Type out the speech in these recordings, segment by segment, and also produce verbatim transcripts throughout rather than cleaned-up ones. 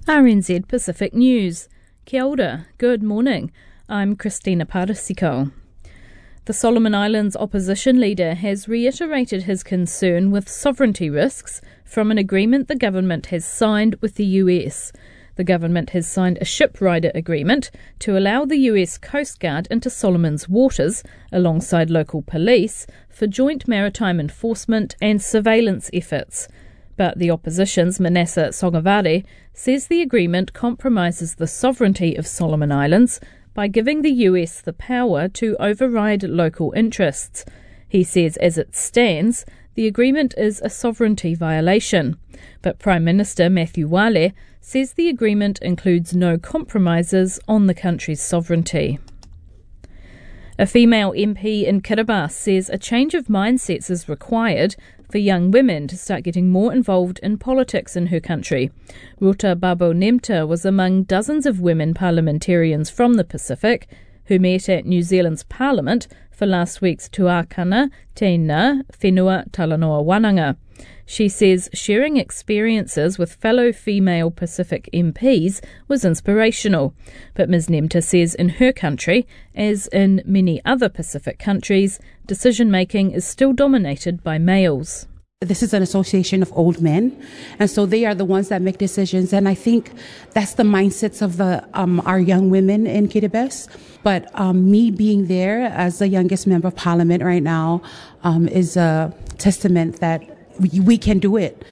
R N Z Pacific News. Kia ora, good morning. I'm Christina Parasiko. The Solomon Islands opposition leader has reiterated his concern with sovereignty risks from an agreement the government has signed with the U S. The government has signed a ship rider agreement to allow the U S Coast Guard into Solomon's waters, alongside local police, for joint maritime enforcement and surveillance efforts. But the opposition's Manasseh Sogavare says the agreement compromises the sovereignty of Solomon Islands by giving the U S the power to override local interests. He says as it stands, the agreement is a sovereignty violation. But Prime Minister Matthew Wale says the agreement includes no compromises on the country's sovereignty. A female M P in Kiribati says a change of mindsets is required for young women to start getting more involved in politics in her country. Ruta Babo-Nemta was among dozens of women parliamentarians from the Pacific who met at New Zealand's Parliament for last week's Tuakana Tēnā Whenua Talanoa Wananga. She says sharing experiences with fellow female Pacific M Ps was inspirational. But Miz Nemta says in her country, as in many other Pacific countries, decision-making is still dominated by males. This is an association of old men, and so they are the ones that make decisions. And I think that's the mindsets of the um, our young women in Kiribati. But um, me being there as the youngest member of Parliament right now um, is a testament that we, we can do it.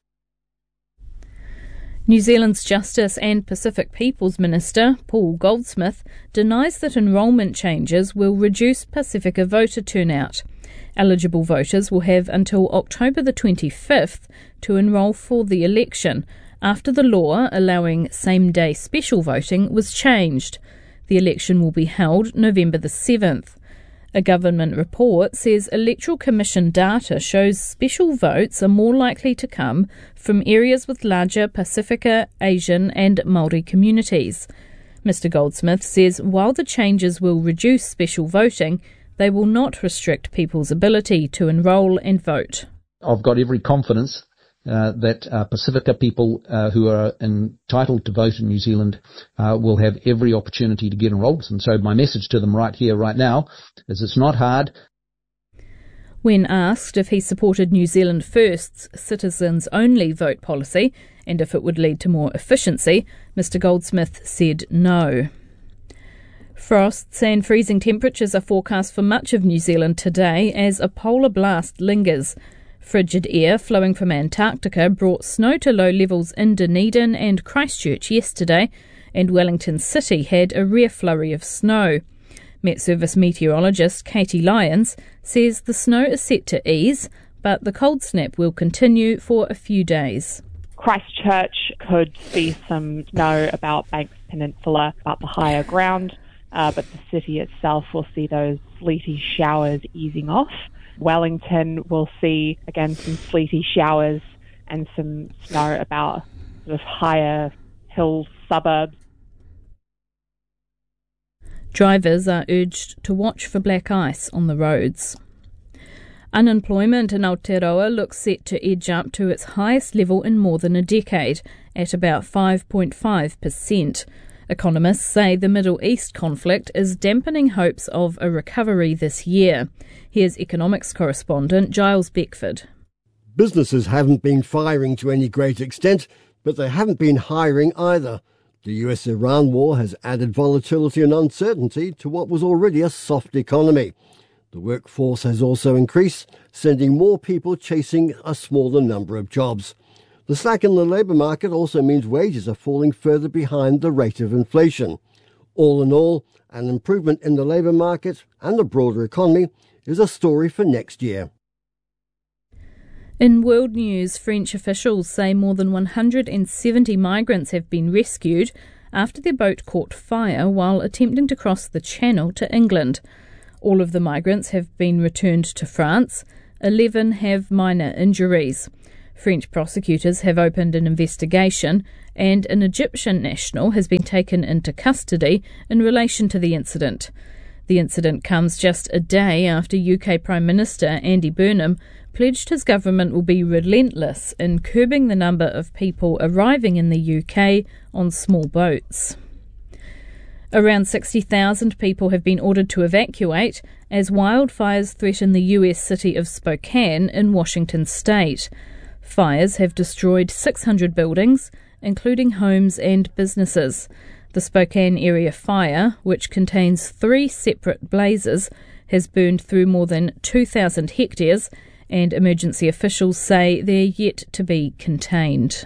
New Zealand's Justice and Pacific Peoples Minister, Paul Goldsmith, denies that enrolment changes will reduce Pacifica voter turnout. Eligible voters will have until October the twenty-fifth to enrol for the election, after the law allowing same-day special voting was changed. The election will be held November the seventh. A government report says Electoral Commission data shows special votes are more likely to come from areas with larger Pacifica, Asian and Māori communities. Mister Goldsmith says while the changes will reduce special voting, they will not restrict people's ability to enrol and vote. I've got every confidence uh, that uh, Pacifica people uh, who are entitled to vote in New Zealand uh, will have every opportunity to get enrolled. And so my message to them right here, right now, is it's not hard. When asked if he supported New Zealand First's citizens-only vote policy and if it would lead to more efficiency, Mister Goldsmith said no. Frosts and freezing temperatures are forecast for much of New Zealand today as a polar blast lingers. Frigid air flowing from Antarctica brought snow to low levels in Dunedin and Christchurch yesterday, and Wellington City had a rare flurry of snow. Met Service meteorologist Katie Lyons says the snow is set to ease, but the cold snap will continue for a few days. Christchurch could see some snow about Banks Peninsula, about the higher ground. Uh, but the city itself will see those sleety showers easing off. Wellington will see, again, some sleety showers and some snow about sort of higher hill suburbs. Drivers are urged to watch for black ice on the roads. Unemployment in Aotearoa looks set to edge up to its highest level in more than a decade, at about five point five percent. Economists say the Middle East conflict is dampening hopes of a recovery this year. Here's economics correspondent Giles Beckford. Businesses haven't been firing to any great extent, but they haven't been hiring either. The U S Iran war has added volatility and uncertainty to what was already a soft economy. The workforce has also increased, sending more people chasing a smaller number of jobs. The slack in the labour market also means wages are falling further behind the rate of inflation. All in all, an improvement in the labour market and the broader economy is a story for next year. In world news, French officials say more than one hundred seventy migrants have been rescued after their boat caught fire while attempting to cross the Channel to England. All of the migrants have been returned to France. eleven have minor injuries. French prosecutors have opened an investigation, and an Egyptian national has been taken into custody in relation to the incident. The incident comes just a day after U K Prime Minister Andy Burnham pledged his government will be relentless in curbing the number of people arriving in the U K on small boats. Around sixty thousand people have been ordered to evacuate as wildfires threaten the U S city of Spokane in Washington state. Fires have destroyed six hundred buildings, including homes and businesses. The Spokane area fire, which contains three separate blazes, has burned through more than two thousand hectares, and emergency officials say they're yet to be contained.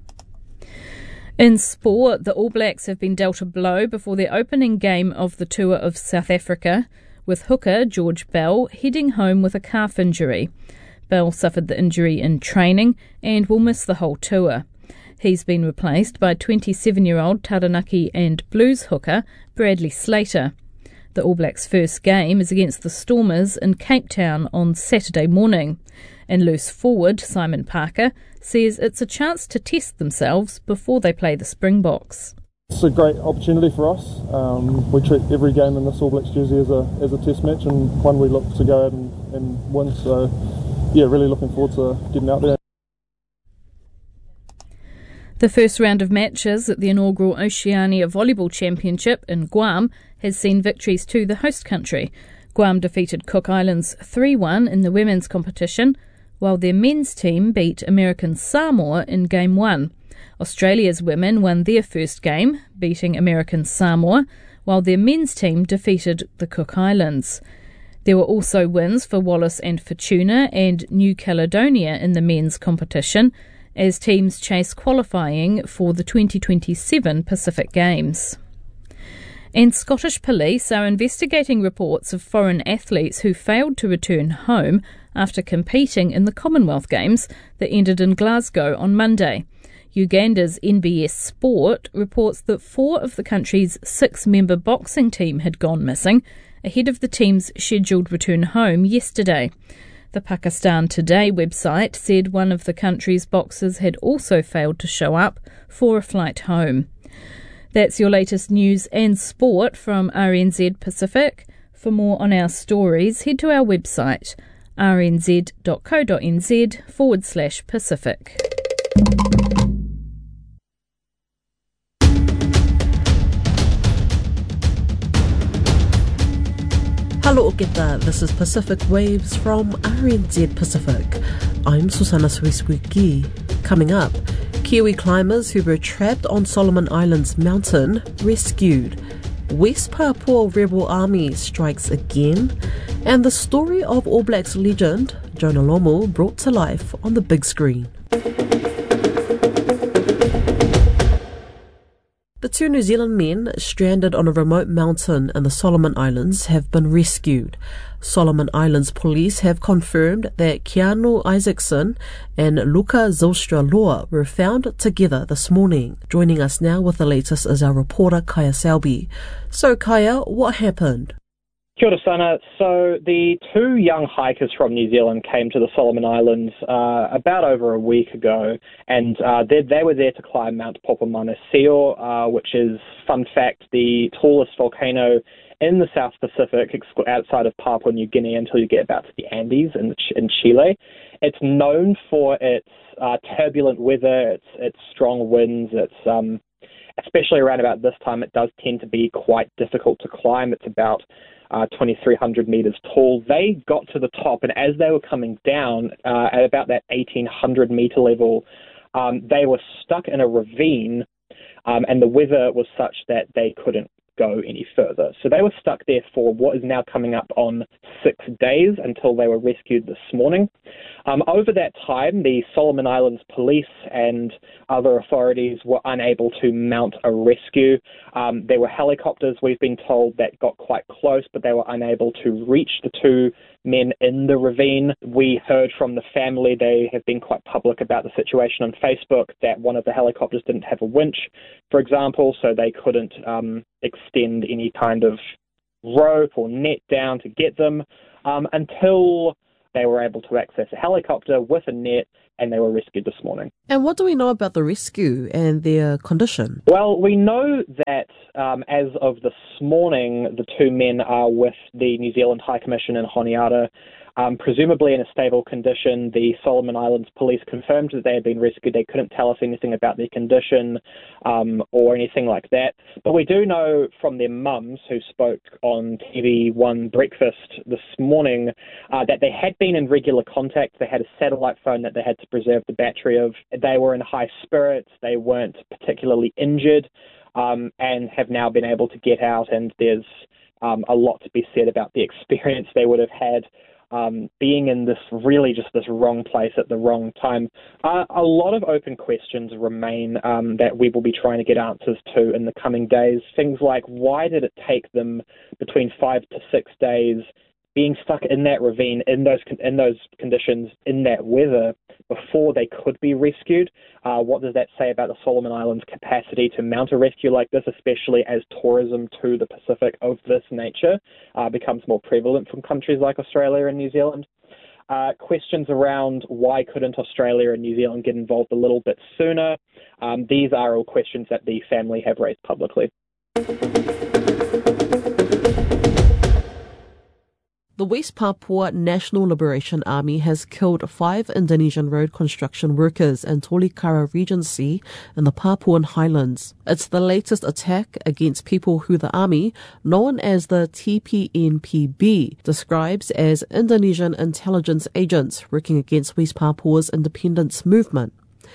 In sport, the All Blacks have been dealt a blow before their opening game of the tour of South Africa, with hooker George Bell heading home with a calf injury. Bell suffered the injury in training and will miss the whole tour. He's been replaced by twenty-seven-year-old Taranaki and Blues hooker Bradley Slater. The All Blacks' first game is against the Stormers in Cape Town on Saturday morning. And loose forward Simon Parker says it's a chance to test themselves before they play the Springboks. It's a great opportunity for us. Um, we treat every game in this All Blacks jersey as a as a test match, and one we look to go out and, and win. So, yeah, really looking forward to getting out there. The first round of matches at the inaugural Oceania Volleyball Championship in Guam has seen victories to the host country. Guam defeated Cook Islands three one in the women's competition, while their men's team beat American Samoa in Game one. Australia's women won their first game, beating American Samoa, while their men's team defeated the Cook Islands. There were also wins for Wallis and Fortuna and New Caledonia in the men's competition, as teams chase qualifying for the twenty twenty-seven Pacific Games. And Scottish police are investigating reports of foreign athletes who failed to return home after competing in the Commonwealth Games that ended in Glasgow on Monday. Uganda's N B S Sport reports that four of the country's six-member boxing team had gone missing ahead of the team's scheduled return home yesterday. The Pakistan Today website said one of the country's boxers had also failed to show up for a flight home. That's your latest news and sport from R N Z Pacific. For more on our stories, head to our website, rnz.co.nz forward slash Pacific. Hello Oketa, this is Pacific Waves from R N Z Pacific. I'm Susana Suiswiki. Coming up, Kiwi climbers who were trapped on Solomon Islands mountain rescued. West Papua Rebel Army strikes again, and the story of All Blacks legend Jonah Lomu brought to life on the big screen. The two New Zealand men stranded on a remote mountain in the Solomon Islands have been rescued. Solomon Islands police have confirmed that Keanu Isaacson and Luka Zylstra-Loa were found together this morning. Joining us now with the latest is our reporter Kaya Selby. So Kaya, what happened? Kia ora sana. So the two young hikers from New Zealand came to the Solomon Islands uh, about over a week ago, and uh, they, they were there to climb Mount Popomanasio, uh, which is, fun fact, the tallest volcano in the South Pacific outside of Papua New Guinea until you get about to the Andes in, in Chile. It's known for its uh, turbulent weather, its, its strong winds, its um, especially around about this time, it does tend to be quite difficult to climb. It's about Uh, twenty-three hundred metres tall. They got to the top, and as they were coming down uh, at about that eighteen hundred metre level, um, they were stuck in a ravine, um, and the weather was such that they couldn't go any further. So they were stuck there for what is now coming up on six days until they were rescued this morning. Um, over that time, the Solomon Islands police and other authorities were unable to mount a rescue. Um, there were helicopters, we've been told, that got quite close, but they were unable to reach the two men in the ravine. We heard from the family, they have been quite public about the situation on Facebook, that one of the helicopters didn't have a winch, for example, so they couldn't um, extend any kind of rope or net down to get them um, until they were able to access a helicopter with a net, and they were rescued this morning. And what do we know about the rescue and their condition? Well, we know that um, as of this morning, the two men are with the New Zealand High Commission in Honiara. um, presumably in a stable condition. The Solomon Islands police confirmed that they had been rescued. They couldn't tell us anything about their condition um, or anything like that. But we do know from their mums, who spoke on T V one Breakfast this morning, uh, that they had been in regular contact. They had a satellite phone that they had to preserve the battery of. They were in high spirits. They weren't particularly injured, um, and have now been able to get out. And there's um, a lot to be said about the experience they would have had um, being in this really just this wrong place at the wrong time. Uh, a lot of open questions remain um, that we will be trying to get answers to in the coming days. Things like, why did it take them between five to six days being stuck in that ravine, in those in those conditions, in that weather, before they could be rescued? Uh, what does that say about the Solomon Islands' capacity to mount a rescue like this, especially as tourism to the Pacific of this nature uh, becomes more prevalent from countries like Australia and New Zealand? Uh, questions around why couldn't Australia and New Zealand get involved a little bit sooner? Um, these are all questions that the family have raised publicly. The West Papua National Liberation Army has killed five Indonesian road construction workers in Tolikara Regency in the Papuan Highlands. It's the latest attack against people who the army, known as the T P N P B, describes as Indonesian intelligence agents working against West Papua's independence movement.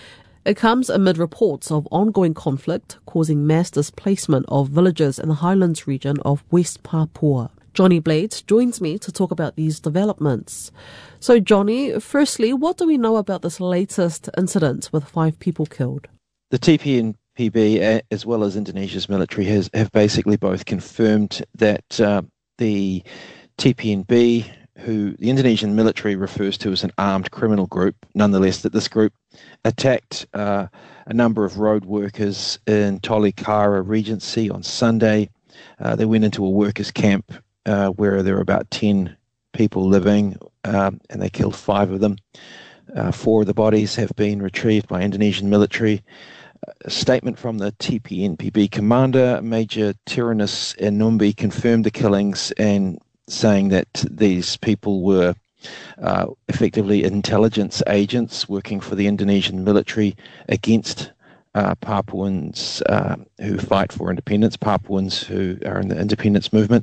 It comes amid reports of ongoing conflict causing mass displacement of villagers in the Highlands region of West Papua. Johnny Blades joins me to talk about these developments. So, Johnny, firstly, what do we know about this latest incident with five people killed? The T P N P B, as well as Indonesia's military, has have basically both confirmed that uh, the T P N B, who the Indonesian military refers to as an armed criminal group, nonetheless, that this group attacked uh, a number of road workers in Tolikara Regency on Sunday. Uh, they went into a workers' camp Uh, where there were about ten people living, um, and they killed five of them. Uh, four of the bodies have been retrieved by Indonesian military. A statement from the T P N P B commander, Major Tyrannus Enumbi, confirmed the killings and saying that these people were uh, effectively intelligence agents working for the Indonesian military against Uh, Papuans uh, who fight for independence, Papuans who are in the independence movement.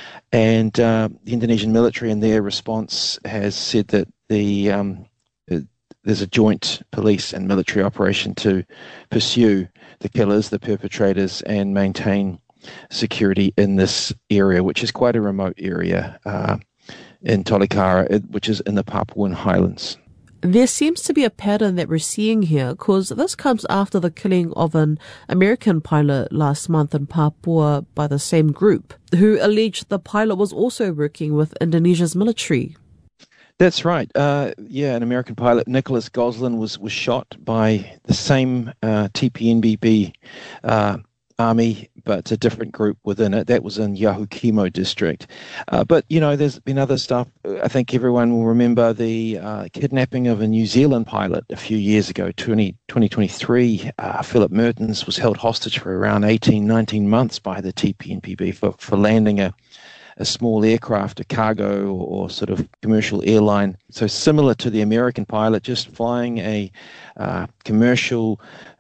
And uh, the Indonesian military in their response has said that the um, there's a joint police and military operation to pursue the killers, the perpetrators, and maintain security in this area, which is quite a remote area uh, in Tolikara, which is in the Papuan Highlands. There seems to be a pattern that we're seeing here, because this comes after the killing of an American pilot last month in Papua by the same group, who alleged the pilot was also working with Indonesia's military. That's right. Uh, yeah, an American pilot, Nicholas Goslin, was, was shot by the same uh, T P N P B uh, army, but a different group within it. That was in Yahukimo district. Uh, but, you know, there's been other stuff. I think everyone will remember the uh, kidnapping of a New Zealand pilot a few years ago, twenty twenty-three. Uh, Philip Mertens was held hostage for around eighteen, nineteen months by the T P N P B for, for landing a, a small aircraft, a cargo or, or sort of commercial airline. So similar to the American pilot, just flying a uh, commercial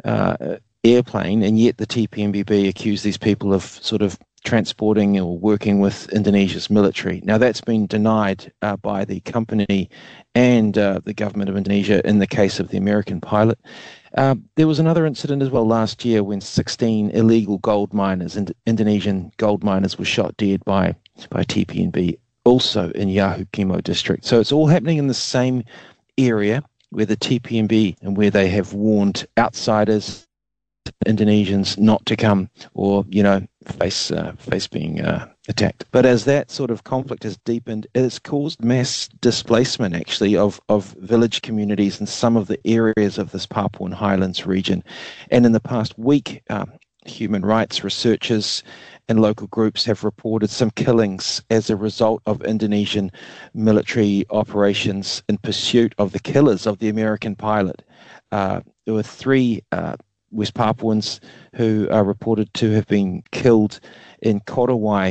uh airplane, and yet the T P N P B accused these people of sort of transporting or working with Indonesia's military. Now, that's been denied uh, by the company and uh, the government of Indonesia in the case of the American pilot. Uh, there was another incident as well last year when sixteen illegal gold miners, ind- Indonesian gold miners, were shot dead by, by T P N B, also in Yahukimo district. So it's all happening in the same area where the T P N B and where they have warned outsiders, Indonesians, not to come or, you know, face uh, face being uh, attacked. But as that sort of conflict has deepened, it has caused mass displacement, actually, of, of village communities in some of the areas of this Papuan Highlands region. And in the past week, um, human rights researchers and local groups have reported some killings as a result of Indonesian military operations in pursuit of the killers of the American pilot. Uh, there were three uh, West Papuans who are reported to have been killed in Korowai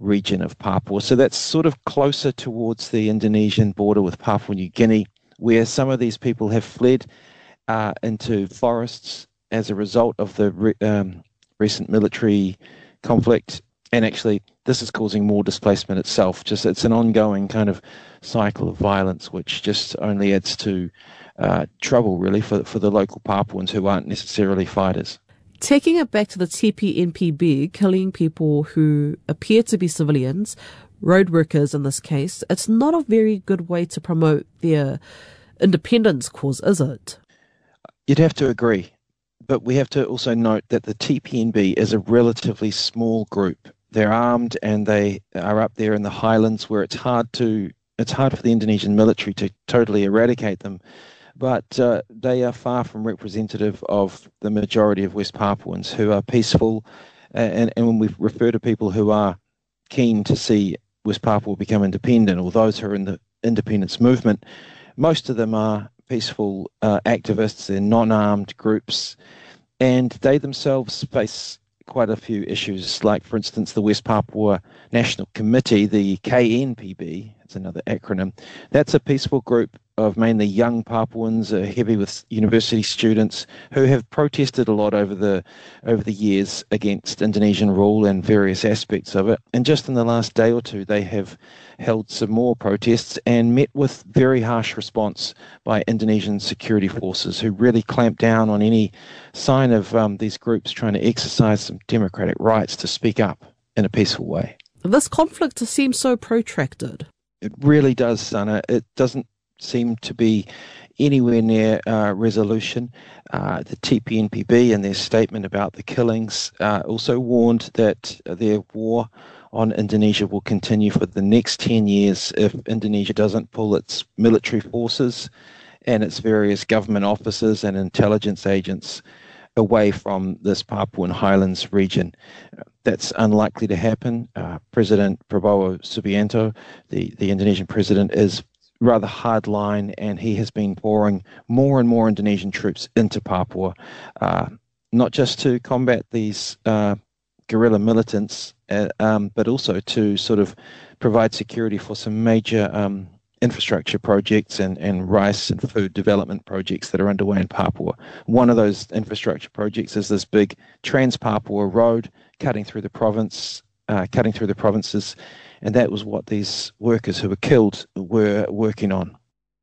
region of Papua. So that's sort of closer towards the Indonesian border with Papua New Guinea, where some of these people have fled uh, into forests as a result of the re- um, recent military conflict. And actually, this is causing more displacement itself. Just it's an ongoing kind of cycle of violence, which just only adds to uh, trouble, really, for for the local Papuans who aren't necessarily fighters. Taking it back to the T P N P B, killing people who appear to be civilians, road workers in this case, it's not a very good way to promote their independence cause, is it? You'd have to agree. But we have to also note that the T P N B is a relatively small group. They're armed and they are up there in the highlands where it's hard to it's hard for the Indonesian military to totally eradicate them. But uh, they are far from representative of the majority of West Papuans who are peaceful. And, and when we refer to people who are keen to see West Papua become independent, or those who are in the independence movement, most of them are peaceful uh, activists. They're non-armed groups, and they themselves face quite a few issues, like, for instance, the West Papua National Committee, the K N P B, it's another acronym. That's a peaceful group of mainly young Papuans, uh, heavy with university students, who have protested a lot over the over the years against Indonesian rule and various aspects of it. And just in the last day or two, they have held some more protests and met with very harsh response by Indonesian security forces, who really clamped down on any sign of um, these groups trying to exercise some democratic rights to speak up in a peaceful way. This conflict seems so protracted. It really does, Sana. It doesn't seem to be anywhere near uh, resolution. Uh, the T P N P B, in their statement about the killings, uh, also warned that their war on Indonesia will continue for the next ten years if Indonesia doesn't pull its military forces and its various government officers and intelligence agents away from this Papuan Highlands region. That's unlikely to happen. Uh, President Prabowo Subianto, the, the Indonesian president, is rather hardline, and he has been pouring more and more Indonesian troops into Papua, uh, not just to combat these uh, guerrilla militants, uh, um, but also to sort of provide security for some major um, infrastructure projects and, and rice and food development projects that are underway in Papua. One of those infrastructure projects is this big Trans-Papua road cutting through the province, uh, cutting through the provinces, and that was what these workers who were killed were working on.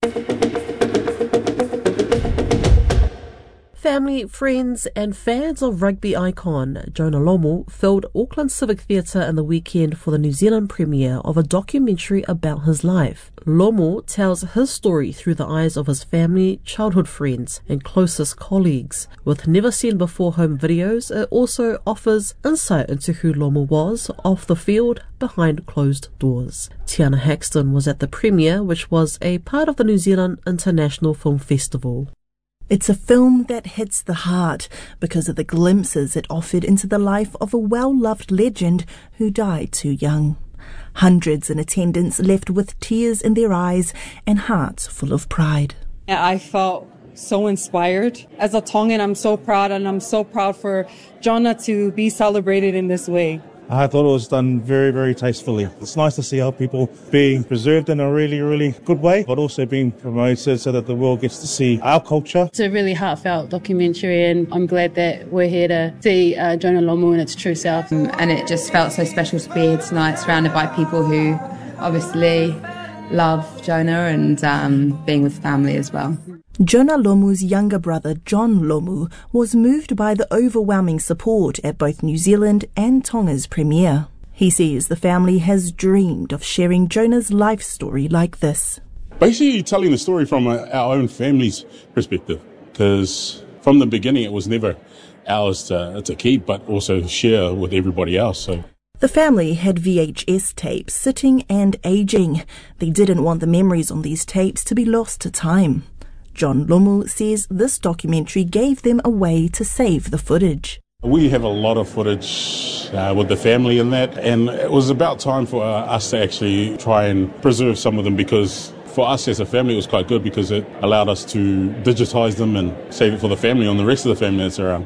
Family, friends and fans of rugby icon Jonah Lomu filled Auckland Civic Theatre in the weekend for the New Zealand premiere of a documentary about his life. Lomu tells his story through the eyes of his family, childhood friends and closest colleagues. With never-seen-before home videos, it also offers insight into who Lomu was off the field, behind closed doors. Tiana Haxton was at the premiere, which was a part of the New Zealand International Film Festival. It's a film that hits the heart because of the glimpses it offered into the life of a well-loved legend who died too young. Hundreds in attendance left with tears in their eyes and hearts full of pride. I felt so inspired. As a Tongan, I'm so proud, and I'm so proud for Jonah to be celebrated in this way. I thought it was done very, very tastefully. It's nice to see our people being preserved in a really, really good way, but also being promoted so that the world gets to see our culture. It's a really heartfelt documentary, and I'm glad that we're here to see uh, Jonah Lomu in its true self. And it just felt so special to be here tonight, surrounded by people who obviously love Jonah, and um, being with family as well. Jonah Lomu's younger brother, John Lomu, was moved by the overwhelming support at both New Zealand and Tonga's premiere. He says the family has dreamed of sharing Jonah's life story like this. Basically telling the story from a, our own family's perspective, because from the beginning it was never ours to, to keep, but also share with everybody else. So. The family had V H S tapes sitting and aging. They didn't want the memories on these tapes to be lost to time. John Lomu says this documentary gave them a way to save the footage. We have a lot of footage uh, with the family in that, and it was about time for uh, us to actually try and preserve some of them, because for us as a family it was quite good because it allowed us to digitise them and save it for the family and the rest of the family that's around.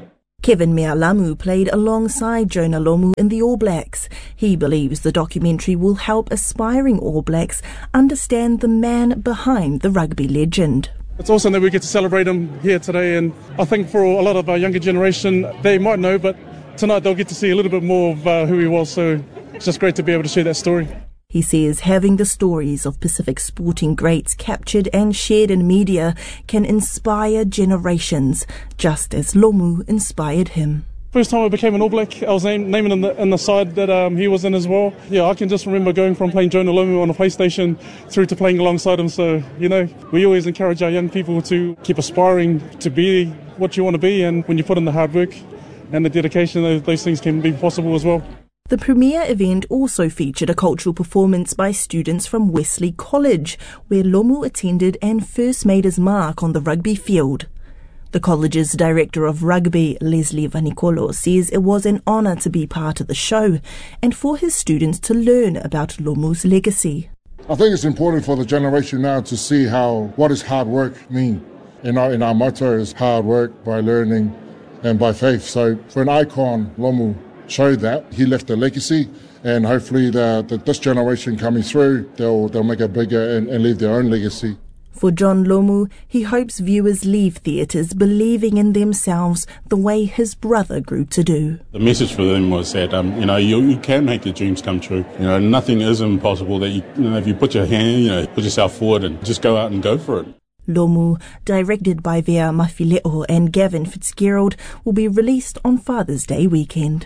Kevin Mealamu played alongside Jonah Lomu in the All Blacks. He believes the documentary will help aspiring All Blacks understand the man behind the rugby legend. It's awesome that we get to celebrate him here today, and I think for a lot of our younger generation, they might know, but tonight they'll get to see a little bit more of uh, who he was, so it's just great to be able to share that story. He says having the stories of Pacific sporting greats captured and shared in media can inspire generations, just as Lomu inspired him. First time I became an All Black, I was named, naming in the, in the side that um, he was in as well. Yeah, I can just remember going from playing Jonah Lomu on a PlayStation through to playing alongside him. So, you know, we always encourage our young people to keep aspiring to be what you want to be, and when you put in the hard work and the dedication, those, those things can be possible as well. The premiere event also featured a cultural performance by students from Wesley College, where Lomu attended and first made his mark on the rugby field. The college's director of rugby, Leslie Vanicolo, says it was an honour to be part of the show and for his students to learn about Lomu's legacy. I think it's important for the generation now to see how what does hard work mean. And our, and our motto is hard work by learning and by faith. So for an icon, Lomu showed that. He left a legacy, and hopefully the, the, this generation coming through, they'll, they'll make it bigger and, and leave their own legacy. For John Lomu, he hopes viewers leave theatres believing in themselves the way his brother grew to do. The message for them was that, um, you know, you, you can make your dreams come true. You know, nothing is impossible. That you, you know, if you put your hand, you know, put yourself forward and just go out and go for it. Lomu, directed by Vea Mafileo and Gavin Fitzgerald, will be released on Father's Day weekend.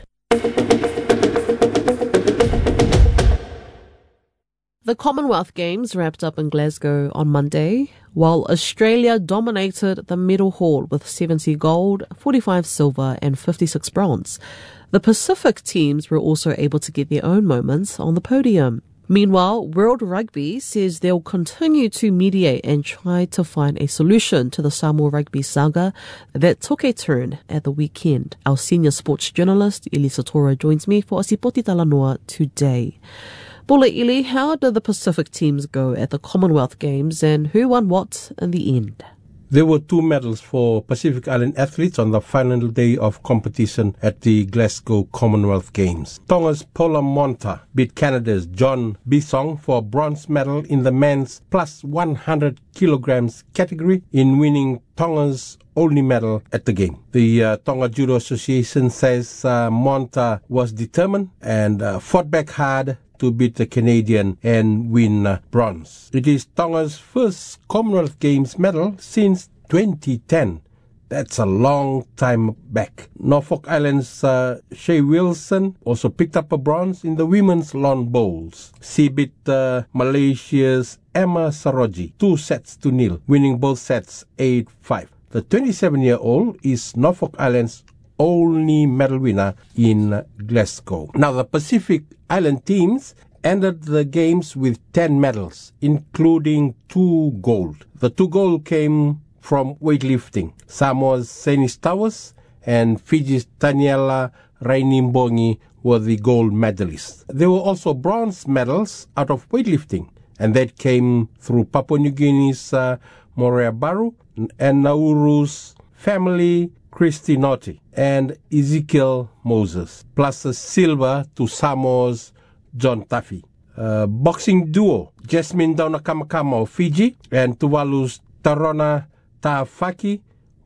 The Commonwealth Games wrapped up in Glasgow on Monday, while Australia dominated the medal haul with seventy gold, forty-five silver and fifty-six bronze. The Pacific teams were also able to get their own moments on the podium. Meanwhile, World Rugby says they'll continue to mediate and try to find a solution to the Samoa rugby saga that took a turn at the weekend. Our senior sports journalist, Elisa Tora, joins me for Asipoti Talanoa today. Bula Ili, how did the Pacific teams go at the Commonwealth Games and who won what in the end? There were two medals for Pacific Island athletes on the final day of competition at the Glasgow Commonwealth Games. Tonga's Paula Monta beat Canada's John Bisong for a bronze medal in the men's plus one hundred kilograms category in winning Tonga's only medal at the game. The uh, Tonga Judo Association says uh, Monta was determined and uh, fought back hard to beat the Canadian and win uh, bronze. It is Tonga's first Commonwealth Games medal since twenty ten. That's a long time back. Norfolk Island's uh, Shea Wilson also picked up a bronze in the women's lawn bowls. She beat uh, Malaysia's Emma Saroji two sets to nil, winning both sets eight five. The twenty-seven-year-old is Norfolk Island's only medal winner in Glasgow. Now, the Pacific Island teams ended the games with ten medals, including two gold. The two gold came from weightlifting. Samoa's Senis Towers and Fiji's Daniela Rainimbongi were the gold medalists. There were also bronze medals out of weightlifting, and that came through Papua New Guinea's uh, Morea Baru and Nauru's family Christy Naughty and Ezekiel Moses, plus a silver to Samoa's John Taffy. Uh, boxing duo Jasmine Daunakamakama of Fiji and Tuvalu's Tarona Taafaki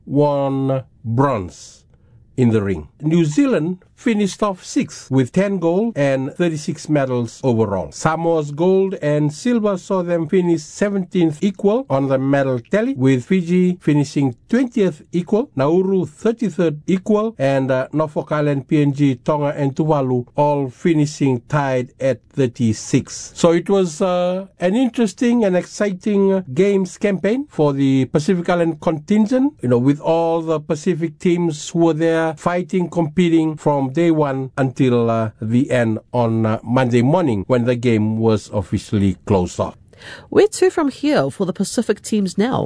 won bronze in the ring. New Zealand finished off sixth with ten gold and thirty-six medals overall. Samoa's gold and silver saw them finish seventeenth equal on the medal tally, with Fiji finishing twentieth equal, Nauru thirty-third equal, and uh, Norfolk Island, P N G, Tonga and Tuvalu all finishing tied at thirty-six. So it was uh, an interesting and exciting games campaign for the Pacific Island contingent, you know, with all the Pacific teams who were there fighting, competing from day one until uh, the end on uh, Monday morning when the game was officially closed off. Where to from here for the Pacific teams now?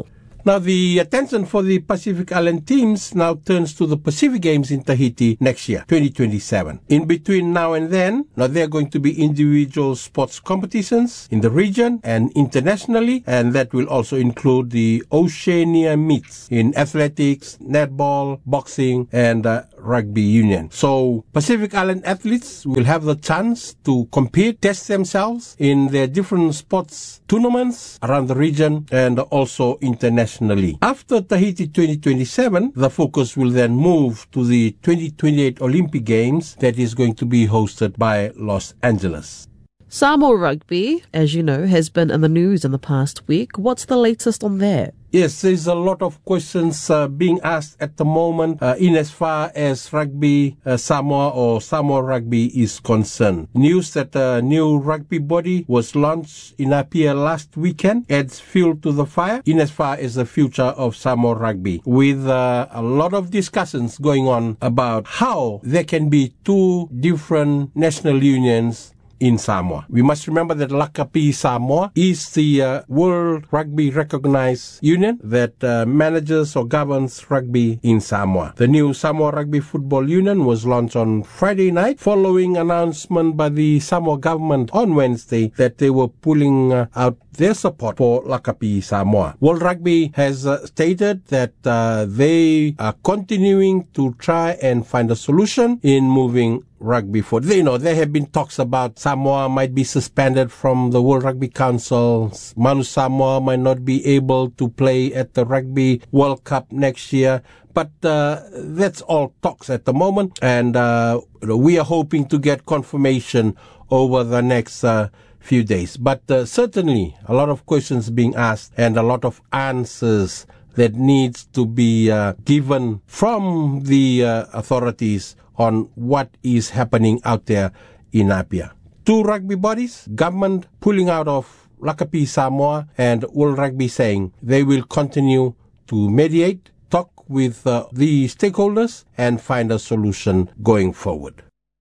Now, the attention for the Pacific Island teams now turns to the Pacific Games in Tahiti next year, twenty twenty-seven. In between now and then, now there are going to be individual sports competitions in the region and internationally, and that will also include the Oceania meets in athletics, netball, boxing, and uh, rugby union. So Pacific Island athletes will have the chance to compete, test themselves in their different sports tournaments around the region and also internationally. After Tahiti twenty twenty-seven, the focus will then move to the twenty twenty-eight Olympic Games that is going to be hosted by Los Angeles. Samoa Rugby, as you know, has been in the news in the past week. What's the latest on that? Yes, there's a lot of questions uh, being asked at the moment uh, in as far as Rugby uh, Samoa or Samoa Rugby is concerned. News that a new rugby body was launched in Apia last weekend adds fuel to the fire in as far as the future of Samoa Rugby, with uh, a lot of discussions going on about how there can be two different national unions in Samoa. We must remember that Lakapi Samoa is the uh, World Rugby recognized union that uh, manages or governs rugby in Samoa. The new Samoa Rugby Football Union was launched on Friday night following announcement by the Samoa government on Wednesday that they were pulling uh, out their support for Lakapi Samoa. World Rugby has uh, stated that uh, they are continuing to try and find a solution in moving rugby forward. You know, there have been talks about Samoa might be suspended from the World Rugby Council. Manu Samoa might not be able to play at the Rugby World Cup next year. But uh, that's all talks at the moment, and uh, we are hoping to get confirmation over the next uh, few days. But uh, certainly a lot of questions being asked and a lot of answers that needs to be uh, given from the uh, authorities on what is happening out there in Apia. Two rugby bodies, government pulling out of Lakapi Samoa, and World Rugby saying they will continue to mediate, talk with uh, the stakeholders and find a solution going forward.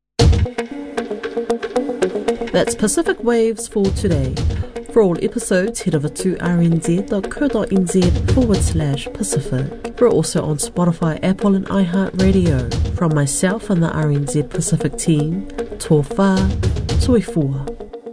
That's Pacific Waves for today. For all episodes, head over to rnz.co.nz forward slash Pacific. We're also on Spotify, Apple and iHeartRadio. From myself and the R N Z Pacific team, tō whā, toi fua.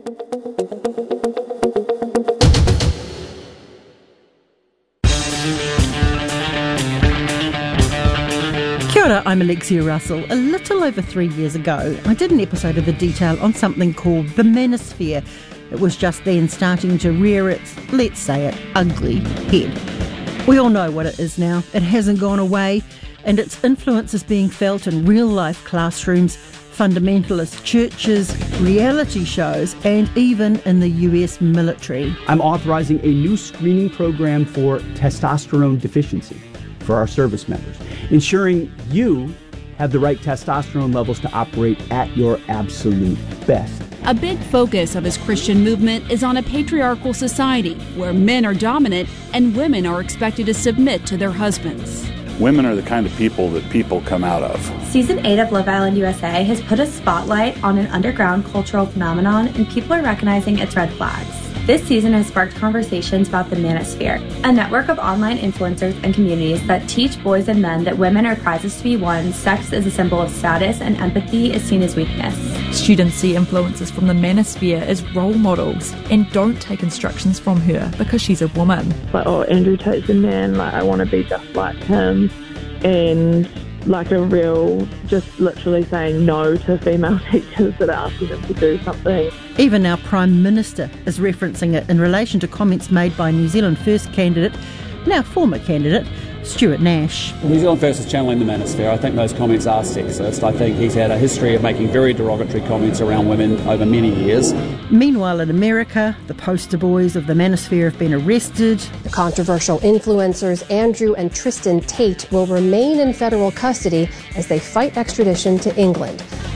Kia ora, I'm Alexia Russell. A little over three years ago, I did an episode of The Detail on something called the Manosphere. It was just then starting to rear its, let's say it, ugly head. We all know what it is now. It hasn't gone away, and its influence is being felt in real-life classrooms, fundamentalist churches, reality shows, and even in the U S military. I'm authorizing a new screening program for testosterone deficiency for our service members, ensuring you have the right testosterone levels to operate at your absolute best. A big focus of his Christian movement is on a patriarchal society where men are dominant and women are expected to submit to their husbands. Women are the kind of people that people come out of. Season eight of Love Island U S A has put a spotlight on an underground cultural phenomenon, and people are recognizing its red flags. This season has sparked conversations about the Manosphere, a network of online influencers and communities that teach boys and men that women are prizes to be won, sex is a symbol of status, and empathy is seen as weakness. Students see influencers from the Manosphere as role models and don't take instructions from her because she's a woman. Like, oh, Andrew Tate's a man, like, I want to be just like him, and like a real, just literally saying no to female teachers that are asking them to do something. Even our Prime Minister is referencing it in relation to comments made by New Zealand First candidate, now former candidate, Stuart Nash. New Zealand First is channeling the Manosphere. I think those comments are sexist. I think he's had a history of making very derogatory comments around women over many years. Meanwhile, in America, the poster boys of the Manosphere have been arrested. The controversial influencers Andrew and Tristan Tate will remain in federal custody as they fight extradition to England.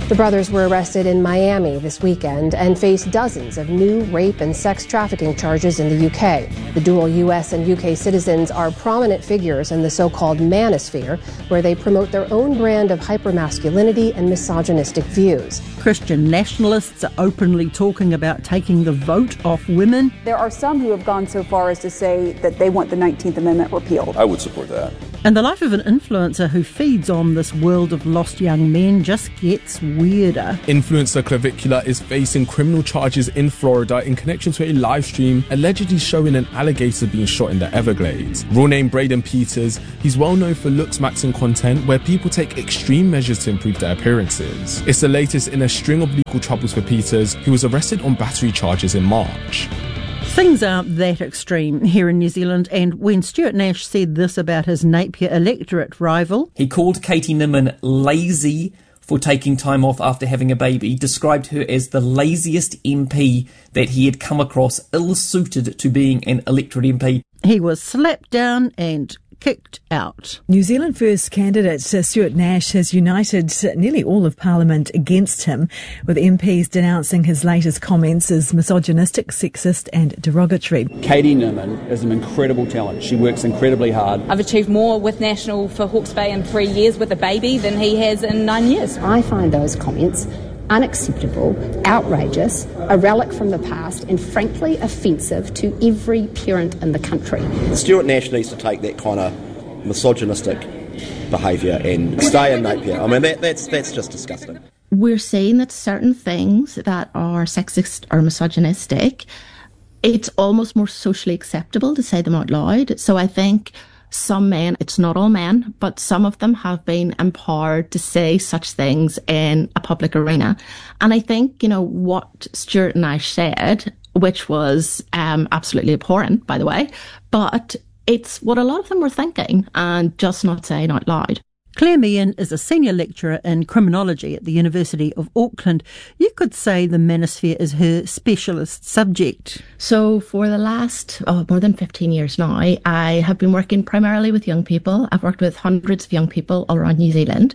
The brothers were arrested in Miami this weekend and face dozens of new rape and sex trafficking charges in the U K. The dual U S and U K citizens are prominent figures in the so-called manosphere, where they promote their own brand of hypermasculinity and misogynistic views. Christian nationalists are openly talking about taking the vote off women. There are some who have gone so far as to say that they want the nineteenth Amendment repealed. I would support that. And the life of an influencer who feeds on this world of lost young men just gets weirder. Influencer Clavicula is facing criminal charges in Florida in connection to a live stream allegedly showing an alligator being shot in the Everglades. Real name Braden Peters, he's well known for looks maxing content where people take extreme measures to improve their appearances. It's the latest in a string of legal troubles for Peters, who was arrested on battery charges in March. Things aren't that extreme here in New Zealand, and when Stuart Nash said this about his Napier electorate rival... He called Katie Nimmin lazy for taking time off after having a baby, described her as the laziest M P that he had come across, ill-suited to being an electorate M P. He was slapped down and kicked out. New Zealand First candidate Stuart Nash has united nearly all of Parliament against him, with M Ps denouncing his latest comments as misogynistic, sexist and derogatory. Katie Nimmin is an incredible talent. She works incredibly hard. I've achieved more with National for Hawke's Bay in three years with a baby than he has in nine years. I find those comments unacceptable, outrageous, a relic from the past, and frankly offensive to every parent in the country. Stuart Nash needs to take that kind of misogynistic behaviour and stay in Napier. I mean, that, that's that's just disgusting. We're saying that certain things that are sexist or misogynistic, it's almost more socially acceptable to say them out loud. So I think some men, it's not all men, but some of them have been empowered to say such things in a public arena. And I think, you know, what Stuart Nash said, which was um, absolutely abhorrent, by the way, but it's what a lot of them were thinking and just not saying out loud. Claire Meehan is a senior lecturer in criminology at the University of Auckland. You could say the manosphere is her specialist subject. So for the last oh, more than fifteen years now, I have been working primarily with young people. I've worked with hundreds of young people all around New Zealand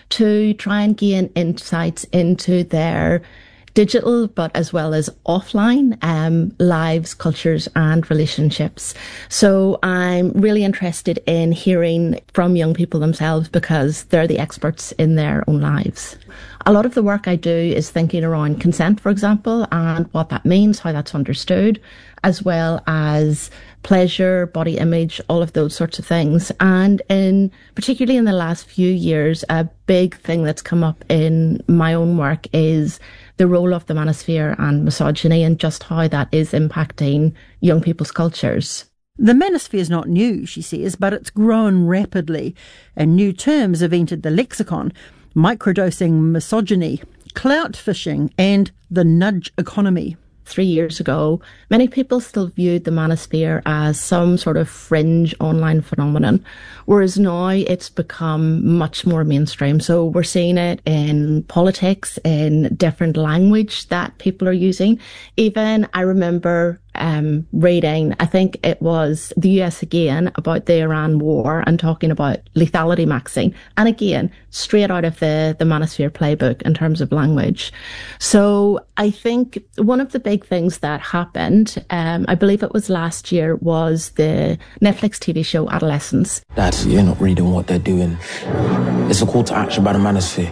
to try and gain insights into their digital, but as well as offline um, lives, cultures and relationships. So I'm really interested in hearing from young people themselves because they're the experts in their own lives. A lot of the work I do is thinking around consent, for example, and what that means, how that's understood, as well as pleasure, body image, all of those sorts of things. And in particularly in the last few years, a big thing that's come up in my own work is the role of the manosphere and misogyny and just how that is impacting young people's cultures. The manosphere is not new, she says, but it's grown rapidly, and new terms have entered the lexicon: microdosing, misogyny, clout fishing, and the nudge economy. Three years ago, many people still viewed the manosphere as some sort of fringe online phenomenon, whereas now it's become much more mainstream. So we're seeing it in politics, in different language that people are using. Even I remember um, reading, I think it was the U S again, about the Iran war and talking about lethality maxing. And again, straight out of the, the manosphere playbook in terms of language. So I think one of the big things that happened, um, I believe it was last year, was the Netflix T V show Adolescence. Dad, you're not reading what they're doing. It's a call to action by the manosphere.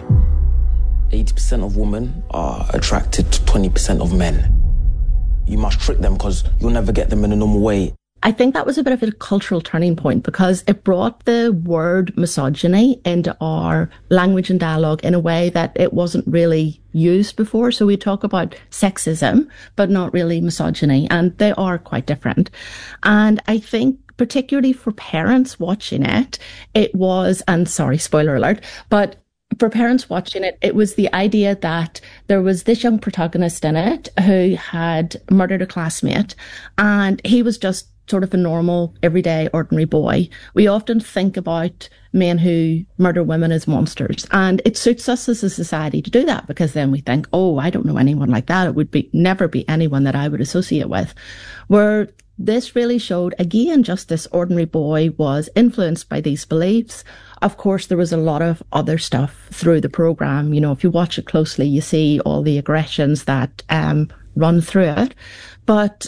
eighty percent of women are attracted to twenty percent of men. You must trick them because you'll never get them in a normal way. I think that was a bit of a cultural turning point because it brought the word misogyny into our language and dialogue in a way that it wasn't really used before. So we talk about sexism, but not really misogyny, and they are quite different. And I think particularly for parents watching it, it was, and sorry, spoiler alert, but for parents watching it, it was the idea that there was this young protagonist in it who had murdered a classmate, and he was just sort of a normal, everyday, ordinary boy. We often think about men who murder women as monsters, and it suits us as a society to do that because then we think, oh, I don't know anyone like that. It would be never be anyone that I would associate with. Where this really showed, again, just this ordinary boy was influenced by these beliefs, of course, there was a lot of other stuff through the programme. You know, if you watch it closely, you see all the aggressions that um, run through it. But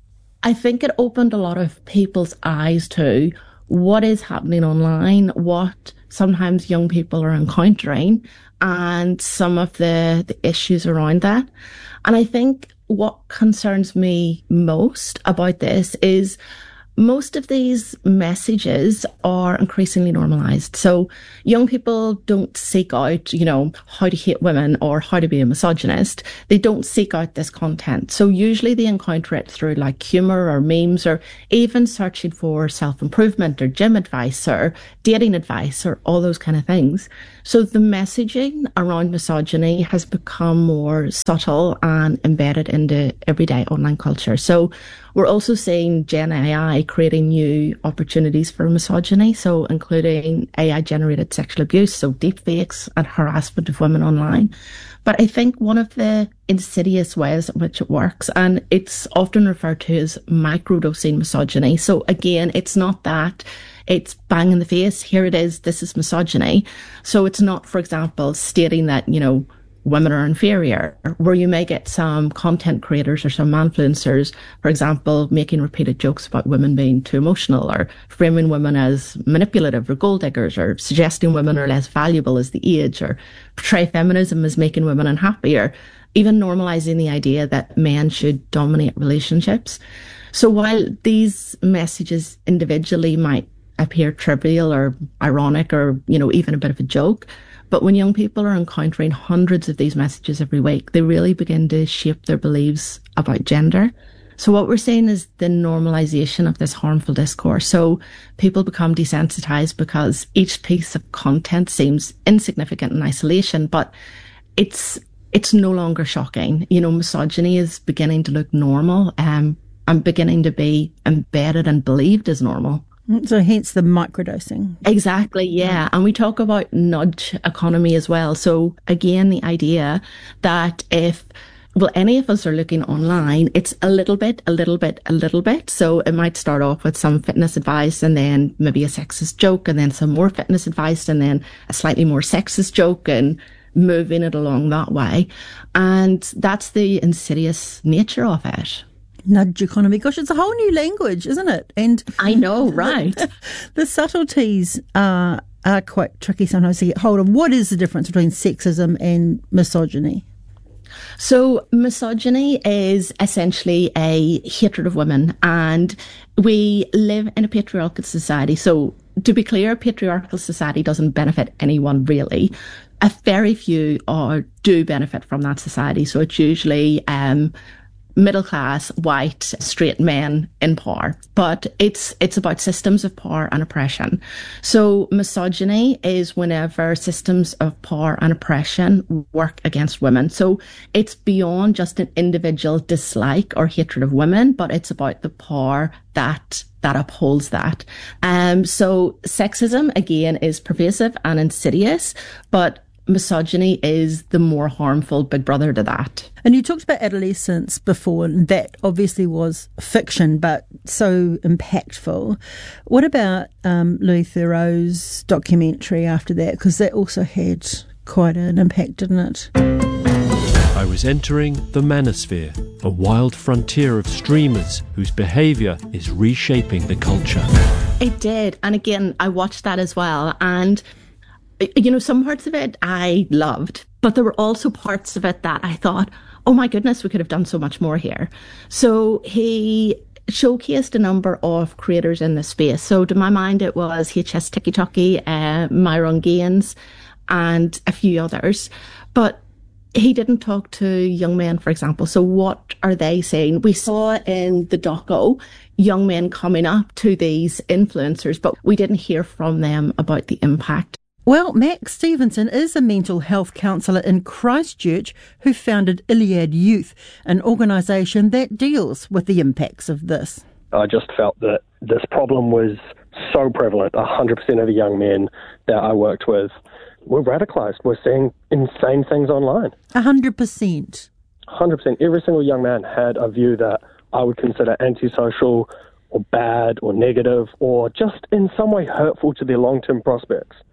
I think it opened a lot of people's eyes to what is happening online, what sometimes young people are encountering, and some of the, the issues around that. And I think what concerns me most about this is most of these messages are increasingly normalised. So young people don't seek out, you know, how to hate women or how to be a misogynist. They don't seek out this content. So usually they encounter it through like humour or memes, or even searching for self-improvement or gym advice or dating advice or all those kind of things. So the messaging around misogyny has become more subtle and embedded into everyday online culture. So we're also seeing Gen A I creating new opportunities for misogyny, so including A I-generated sexual abuse, so deepfakes and harassment of women online. But I think one of the insidious ways in which it works, and it's often referred to as microdosing misogyny. So again, it's not that it's bang in the face, here it is, this is misogyny. So it's not, for example, stating that, you know, women are inferior, where you may get some content creators or some influencers, for example, making repeated jokes about women being too emotional, or framing women as manipulative or gold diggers, or suggesting women are less valuable as the age, or portray feminism as making women unhappy, or even normalising the idea that men should dominate relationships. So while these messages individually might appear trivial or ironic or, you know, even a bit of a joke, but when young people are encountering hundreds of these messages every week, they really begin to shape their beliefs about gender. So what we're seeing is the normalisation of this harmful discourse. So people become desensitised because each piece of content seems insignificant in isolation, but it's it's no longer shocking. You know, misogyny is beginning to look normal um, and beginning to be embedded and believed as normal. So hence the microdosing. Exactly, yeah. And we talk about nudge economy as well. So again, the idea that if, well, any of us are looking online, it's a little bit, a little bit, a little bit. So it might start off with some fitness advice and then maybe a sexist joke and then some more fitness advice and then a slightly more sexist joke, and moving it along that way. And that's the insidious nature of it. Nudge economy. Gosh, it's a whole new language, isn't it? And I know, right? The, the subtleties are, are quite tricky sometimes to get hold of. What is the difference between sexism and misogyny? So misogyny is essentially a hatred of women, and we live in a patriarchal society. So to be clear, patriarchal society doesn't benefit anyone really. A very few are do benefit from that society. So it's usually um middle class, white, straight men in power. But it's it's about systems of power and oppression. So misogyny is whenever systems of power and oppression work against women. So it's beyond just an individual dislike or hatred of women, but it's about the power that that upholds that. Um, so sexism, again, is pervasive and insidious, but misogyny is the more harmful big brother to that. And you talked about adolescence before, and that obviously was fiction, but so impactful. What about um, Louis Theroux's documentary after that? Because that also had quite an impact, didn't it? I was entering the manosphere, a wild frontier of streamers whose behaviour is reshaping the culture. It did. And again, I watched that as well. And you know, some parts of it I loved, but there were also parts of it that I thought, oh my goodness, we could have done so much more here. So he showcased a number of creators in the space. So to my mind, it was H S Tiki-Taki, uh, Myron Gaines, and a few others. But he didn't talk to young men, for example. So what are they saying? We saw in the doco young men coming up to these influencers, but we didn't hear from them about the impact. Well, Max Stevenson is a mental health counsellor in Christchurch who founded Iliad Youth, an organisation that deals with the impacts of this. I just felt that this problem was so prevalent. one hundred percent of the young men that I worked with were radicalised, were seeing insane things online. one hundred percent? one hundred percent. Every single young man had a view that I would consider antisocial or bad or negative or just in some way hurtful to their long-term prospects.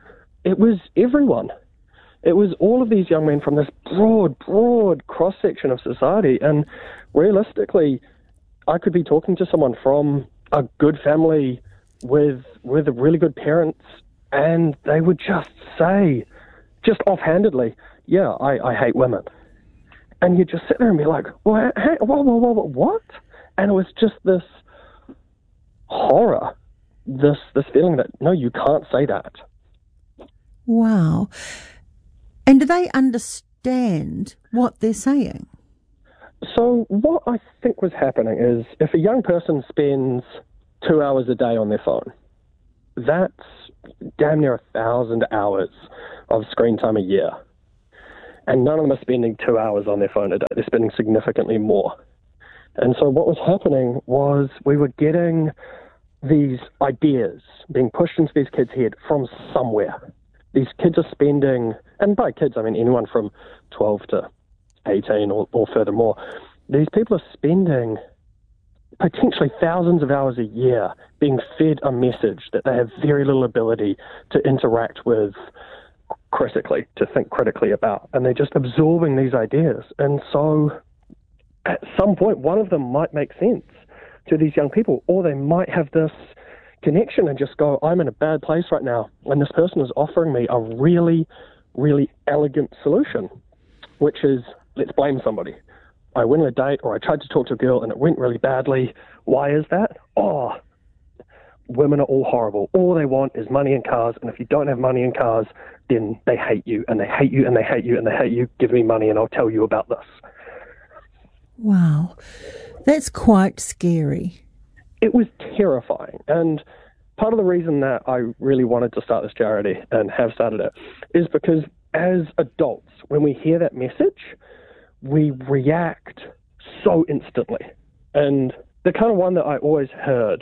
it was everyone. It was all of these young men from this broad, broad cross-section of society. And realistically, I could be talking to someone from a good family with with really good parents, and they would just say, just offhandedly, yeah, I, I hate women. And you just sit there and be like, well, hey, whoa, whoa, whoa, whoa, what? And it was just this horror, this this feeling that, no, you can't say that. Wow. And do they understand what they're saying? So what I think was happening is if a young person spends two hours a day on their phone, that's damn near a thousand hours of screen time a year. And none of them are spending two hours on their phone a day. They're spending significantly more. And so what was happening was we were getting these ideas being pushed into these kids' head from somewhere. These kids are spending, and by kids I mean anyone from twelve to eighteen or, or furthermore, these people are spending potentially thousands of hours a year being fed a message that they have very little ability to interact with critically, to think critically about. And they're just absorbing these ideas. And so at some point, one of them might make sense to these young people, or they might have this connection and just go, I'm in a bad place right now, and this person is offering me a really, really elegant solution, which is, let's blame somebody. I went on a date, or I tried to talk to a girl and it went really badly. Why is that? Oh, women are all horrible. All they want is money and cars, and if you don't have money and cars, then they hate you, and they hate you, and they hate you, and they hate you. Give me money and I'll tell you about this. Wow. That's quite scary. It was terrifying. And part of the reason that I really wanted to start this charity and have started it is because as adults, when we hear that message, we react so instantly. And the kind of one that I always heard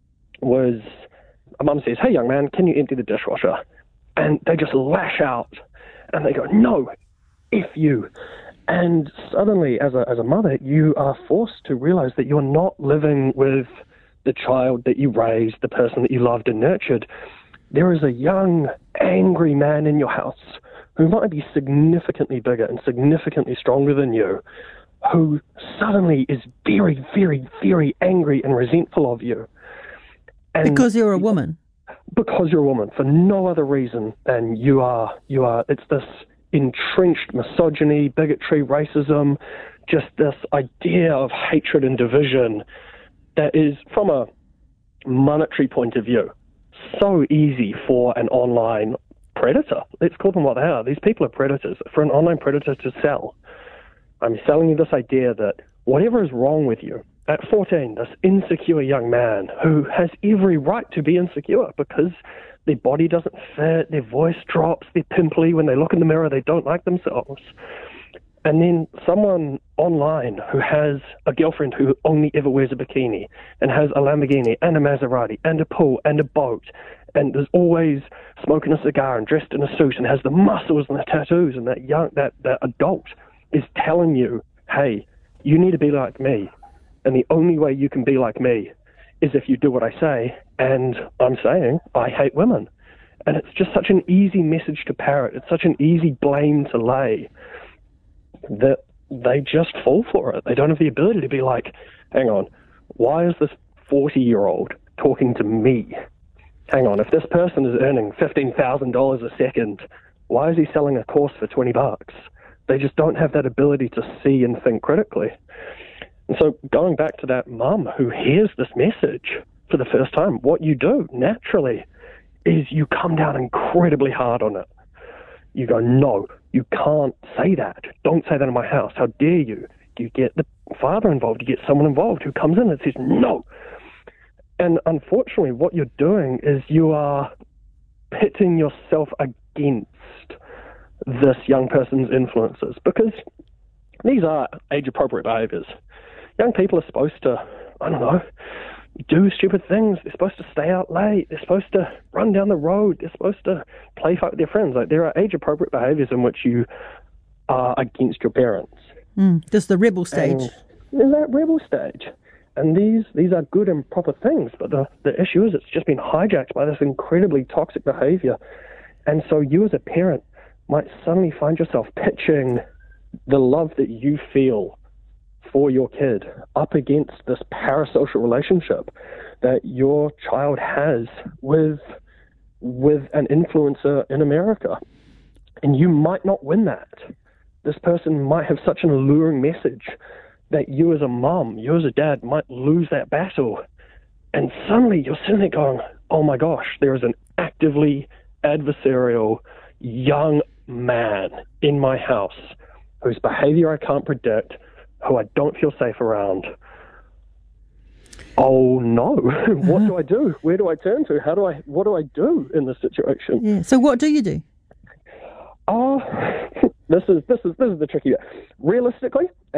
was a mum says, hey, young man, can you empty the dishwasher? And they just lash out and they go, no, F you. And suddenly, as a as a mother, you are forced to realize that you're not living with the child that you raised, the person that you loved and nurtured. There is a young, angry man in your house who might be significantly bigger and significantly stronger than you, who suddenly is very, very, very angry and resentful of you. And because you're a woman. Because you're a woman, for no other reason than you are. You are. It's this entrenched misogyny, bigotry, racism, just this idea of hatred and division that is, from a monetary point of view, so easy for an online predator. Let's call them what they are. These people are predators. For an online predator to sell, I'm selling you this idea that whatever is wrong with you, at fourteen, this insecure young man who has every right to be insecure because their body doesn't fit, their voice drops, they're pimply, when they look in the mirror they don't like themselves. And then someone online who has a girlfriend who only ever wears a bikini and has a Lamborghini and a Maserati and a pool and a boat and is always smoking a cigar and dressed in a suit and has the muscles and the tattoos, and that young that, that adult is telling you, hey, you need to be like me. And the only way you can be like me is if you do what I say. And I'm saying, I hate women. And it's just such an easy message to parrot. It's such an easy blame to lay that they just fall for it. They don't have the ability to be like, hang on, why is this forty-year-old talking to me? Hang on, if this person is earning fifteen thousand dollars a second, why is he selling a course for twenty bucks? They just don't have that ability to see and think critically. And so going back to that mum who hears this message for the first time, what you do naturally is you come down incredibly hard on it. You go, no, you can't say that. Don't say that in my house. How dare you? You get the father involved. You get someone involved who comes in and says, no. And unfortunately, what you're doing is you are pitting yourself against this young person's influences, because these are age-appropriate behaviors. Young people are supposed to, I don't know, do stupid things. They're supposed to stay out late. They're supposed to run down the road. They're supposed to play fight with their friends. Like, there are age-appropriate behaviors in which you are against your parents. Mm, just the rebel stage. And there's that rebel stage. And these these are good and proper things, but the, the issue is it's just been hijacked by this incredibly toxic behavior. And so you as a parent might suddenly find yourself pitching the love that you feel for your kid up against this parasocial relationship that your child has with with an influencer in America. And you might not win that. This person might have such an alluring message that you as a mom, you as a dad might lose that battle. And suddenly you're sitting there going, oh my gosh, there is an actively adversarial young man in my house whose behavior I can't predict, who I don't feel safe around. Oh no, what do I do? Where do I turn to? How do I, what do I do in this situation? Yeah. So what do you do? Oh, this is, this is, this is the tricky bit. Realistically,